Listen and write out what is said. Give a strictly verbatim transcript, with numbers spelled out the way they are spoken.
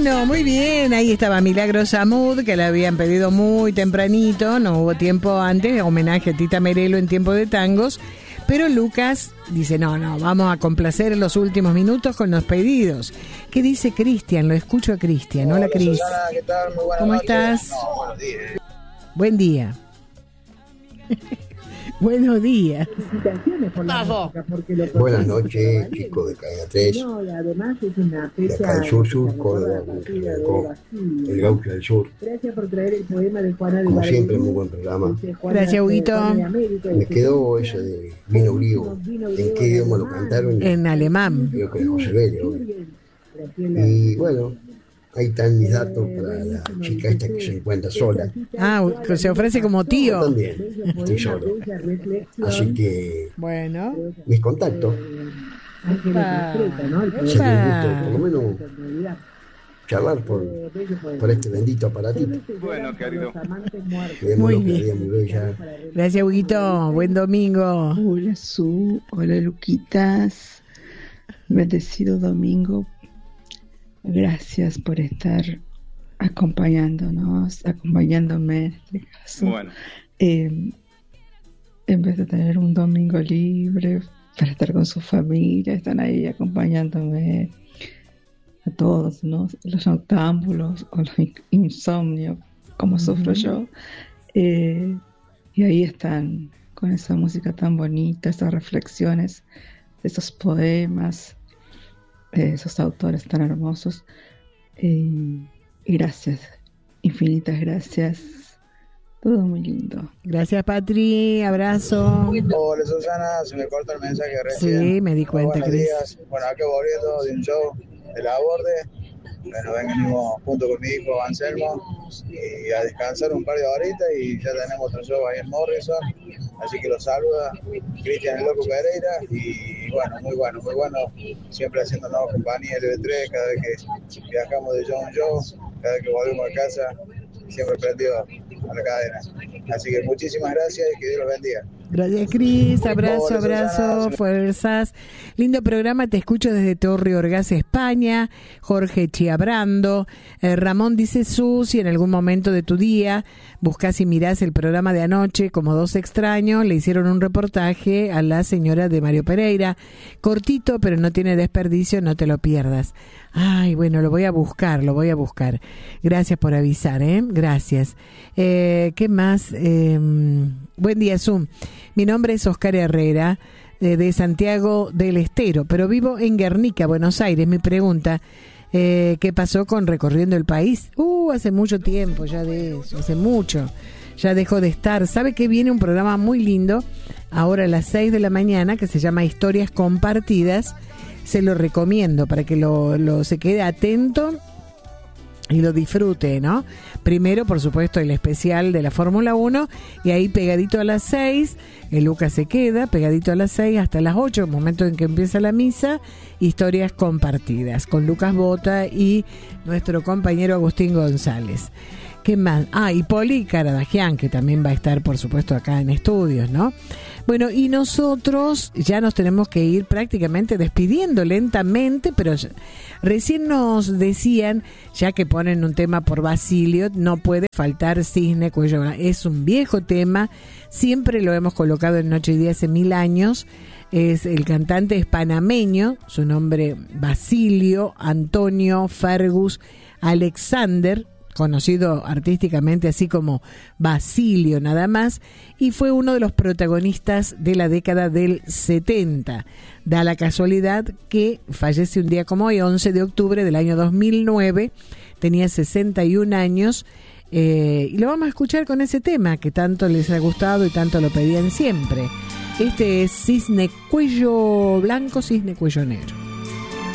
Bueno, muy bien, ahí estaba Milagros Samud, que le habían pedido muy tempranito, no hubo tiempo antes, homenaje a Tita Merelo en Tiempo de Tangos, pero Lucas dice, no, no, vamos a complacer en los últimos minutos con los pedidos. ¿Qué dice Cristian? Lo escucho a Cristian. Hola, Hola Cris. Susana, ¿qué tal? Muy buenas ¿Cómo noches. estás? No, buenos días. Buen día. Buenos días. Buenas noches, chicos de Cadena tres. De acá del sur, sur, Córdoba, el Gaucho del Sur. Como siempre, muy buen programa. Gracias, Huguito. Me quedó eso de Vino Griego. ¿En qué idioma lo cantaron? En alemán. Creo que de José Bello. Y bueno, ahí están mis datos para la chica esta que se encuentra sola. Ah, que se ofrece como tío. Yo también, estoy solo. Así que, bueno, mis contactos. Epa, Se me gusta, por lo menos, charlar por, por este bendito aparatito. Bueno, querido. Muy bien. Gracias, Huguito. Buen domingo. Hola, Su. Hola, Luquitas. Bendecido domingo. Gracias por estar acompañándonos, acompañándome en este caso. Bueno. Eh, en vez de tener un domingo libre para estar con su familia, están ahí acompañándome a todos, ¿no? Los noctámbulos o los insomnios, como uh-huh. sufro yo. Eh, y ahí están con esa música tan bonita, esas reflexiones, esos poemas. Eh, esos autores tan hermosos. Eh, y gracias, infinitas gracias. Todo muy lindo. Gracias, Patri. Abrazo. Hola, Susana. Se me corta el mensaje recién. Sí, me di cuenta, Buenos Cris. días. Bueno, acá volviendo de un show de la Borde. Bueno, venimos junto con mi hijo Anselmo y a descansar un par de horitas y ya tenemos otro show ahí en Morrison. Así que los saluda Cristian el Loco Pereira y bueno, muy bueno, muy bueno. Siempre haciéndonos compañía L B tres cada vez que viajamos de show en show, cada vez que volvemos a casa, siempre prendido a la cadena. Así que muchísimas gracias y que Dios los bendiga. Gracias, Cris. Abrazo, Hola, abrazo, Susana. fuerzas. Lindo programa, te escucho desde Torre Orgaz, España. Jorge Chiabrando. Eh, Ramón dice, Sus, si en algún momento de tu día buscas y mirás el programa de anoche, como dos extraños, le hicieron un reportaje a la señora de Mario Pereira. Cortito, pero no tiene desperdicio, no te lo pierdas. Ay, bueno, lo voy a buscar, lo voy a buscar. Gracias por avisar, ¿eh? Gracias. Eh, ¿Qué más? Eh, buen día, Zoom. Mi nombre es Oscar Herrera, eh, de Santiago del Estero, pero vivo en Guernica, Buenos Aires. Mi pregunta, eh, ¿qué pasó con Recorriendo el País? Uh, hace mucho tiempo ya de eso, hace mucho. Ya dejó de estar. ¿Sabe que viene un programa muy lindo ahora a las seis de la mañana que se llama Historias Compartidas? Se lo recomiendo para que lo, lo se quede atento y lo disfrute, ¿no? Primero, por supuesto, el especial de la Fórmula uno y ahí pegadito a las seis, el Lucas se queda pegadito a las seis hasta las ocho, momento en que empieza la misa, Historias Compartidas, con Lucas Bota y nuestro compañero Agustín González. ¿Qué más? Ah, y Poli Caradagian, que también va a estar, por supuesto, acá en estudios, ¿no? Bueno, y nosotros ya nos tenemos que ir prácticamente despidiendo lentamente, pero ya, recién nos decían, ya que ponen un tema por Basilio, no puede faltar Cisne Cuello. Es un viejo tema, siempre lo hemos colocado en Noche y Día hace mil años. Es el cantante es panameño, su nombre Basilio Antonio Fergus Alexander, conocido artísticamente así como Basilio nada más, y fue uno de los protagonistas de la década del setenta. Da la casualidad que fallece un día como hoy, once de octubre del año dos mil nueve, tenía sesenta y un años, eh, y lo vamos a escuchar con ese tema que tanto les ha gustado y tanto lo pedían siempre. Este es Cisne Cuello Blanco, Cisne Cuello Negro.